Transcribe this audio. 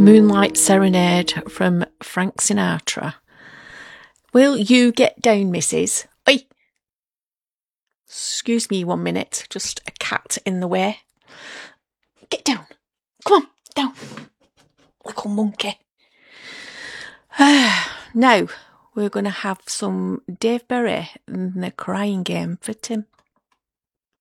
Moonlight Serenade from Frank Sinatra. Will you get down, missus? Oi! Excuse me 1 minute, just a cat in the way. Get down. Come on, down. Little monkey. Now, we're going to have some Dave Berry and the Crying Game for Tim.